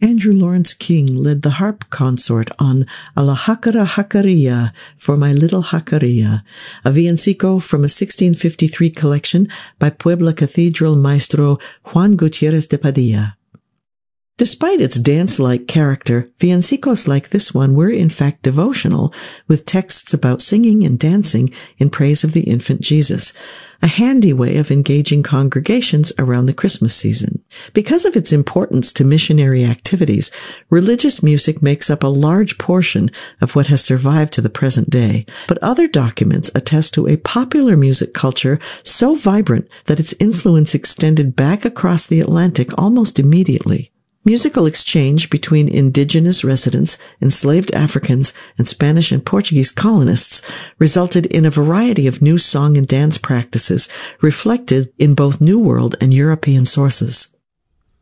Andrew Lawrence King led the harp consort on A la Jacara Jacaria for My Little Jacaria, a villancico from a 1653 collection by Puebla Cathedral maestro Juan Gutierrez de Padilla. Despite its dance-like character, villancicos like this one were in fact devotional, with texts about singing and dancing in praise of the infant Jesus, a handy way of engaging congregations around the Christmas season. Because of its importance to missionary activities, religious music makes up a large portion of what has survived to the present day, but other documents attest to a popular music culture so vibrant that its influence extended back across the Atlantic almost immediately. Musical exchange between indigenous residents, enslaved Africans, and Spanish and Portuguese colonists resulted in a variety of new song and dance practices reflected in both New World and European sources.